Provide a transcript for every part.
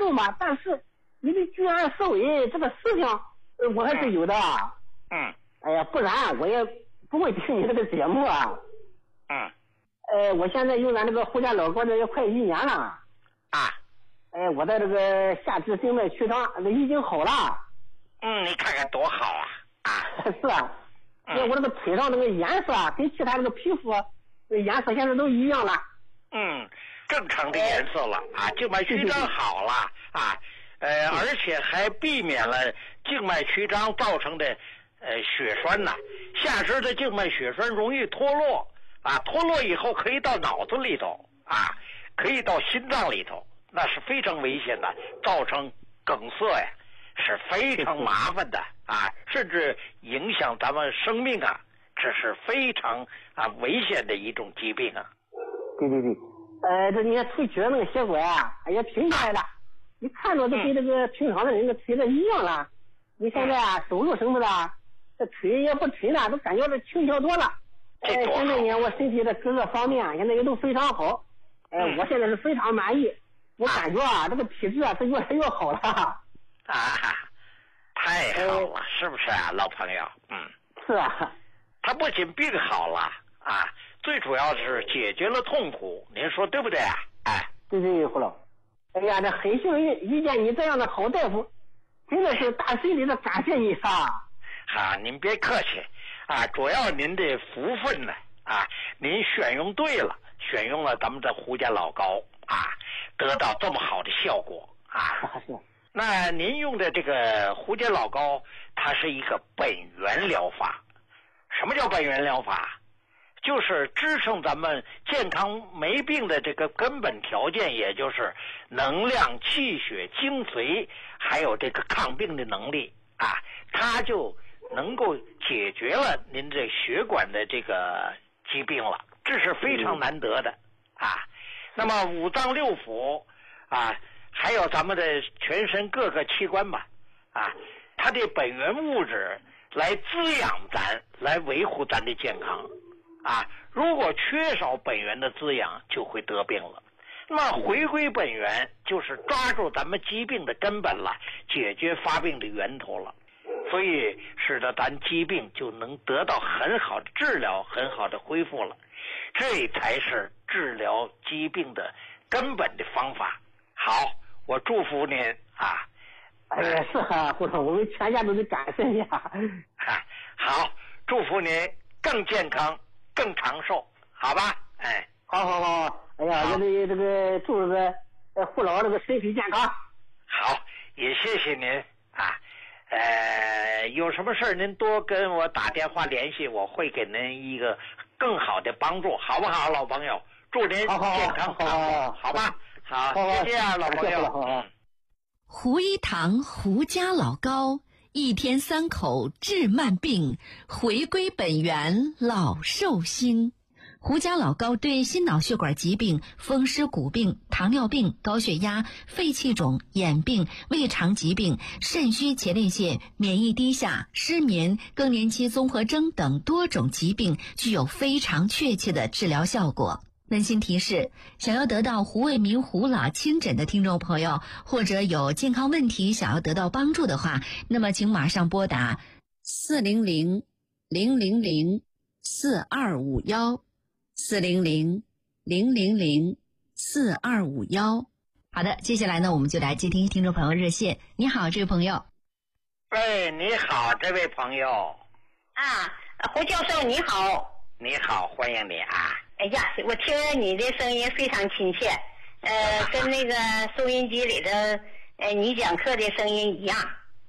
肉嘛，但是你的居安思危这个事情，我还是有的。哎呀，不然我也不会听你这个节目啊。我现在用咱这个胡家老高这也快1年了。我在这个下肢静脉曲张已经好了。 你看看多好啊！ 是啊。我这个腿上这个颜色跟其他这个皮肤颜色现在都一样了。 正常的颜色了静脉曲张好了而且还避免了静脉曲张造成的血栓呐。下肢的静脉血栓容易脱落脱落以后可以到脑子里头可以到心脏里头，那是非常危险的，造成梗塞呀，是非常麻烦的甚至影响咱们生命这是非常危险的一种疾病对，这你看腿瘸那个血管也平下来了，你看着都跟这个平常的人的腿的一样了。你现在走路什么的，这腿也不沉了，都感觉这轻巧多了。现在呢，我身体的各个方面现在也都非常好。我现在是非常满意，我感觉这个体质是越来越好了。 太好了，是不是老朋友？ 是啊。 他不仅病好了最主要是解决了痛苦，您说对不对对，胡老。哎呀，这很幸运遇见你这样的好大夫，真的是大心里的感谢你您别客气主要您的福分呢您选用对了，选用了咱们的胡家老高得到这么好的效果那您用的这个胡家老高，它是一个本源疗法。什么叫本源疗法？就是支撑咱们健康没病的这个根本条件，也就是能量、气血、精髓，还有这个抗病的能力它就能够解决了您这血管的这个疾病了，这是非常难得的那么五脏六腑还有咱们的全身各个器官吧它的本源物质来滋养咱，来维护咱的健康如果缺少本源的滋养，就会得病了。那么回归本源，就是抓住咱们疾病的根本了，解决发病的源头了，所以使得咱疾病就能得到很好的治疗，很好的恢复了。这才是治疗疾病的根本的方法。好，我祝福您是胡总，我们全家都得感谢你好，祝福您更健康更长寿，好吧好。哎呀，我的这个祝这个胡老这个身体健康。 好，也谢谢您有什么事您多跟我打电话联系，我会给您一个更好的帮助，好不好，老朋友？祝您健康好吧？好，再见老朋友。 胡一堂胡家老高，一天3口治慢病，回归本源老寿星。胡家老高对心脑血管疾病、风湿骨病、糖尿病、高血压、肺气肿、眼病、胃肠疾病、肾虚前列腺、免疫低下、失眠、更年期综合征等多种疾病具有非常确切的治疗效果。温馨提示，想要得到胡卫民胡老亲诊的听众朋友，或者有健康问题想要得到帮助的话，那么请马上拨打400-000-4251 400-000-4251。好的，接下来呢，我们就来接听听众朋友热线。你好，这位朋友。 你好，这位朋友。 胡教授你好。 你好，欢迎你哎呀，我听你的声音非常亲切，跟那个收音机里的你讲课的声音一样。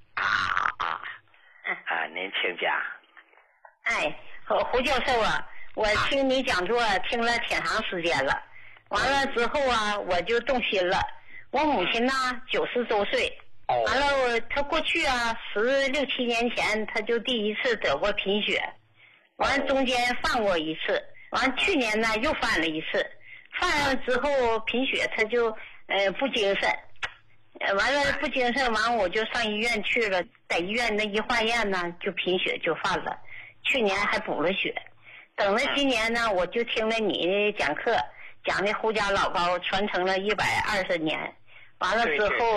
您请讲。 胡教授我听你讲座听了挺长时间了，完了之后我就动心了。我母亲呢90多岁，完了她过去16、17年前她就第一次得过贫血，完了中间犯过一次，完了去年呢又犯了一次，犯了之后贫血她就不精神，完了不精神，完了我就上医院去了，在医院那一化验呢就贫血就犯了，去年还补了血，等了今年呢我就听了你讲课，讲的胡家老高传承了120年，完了之后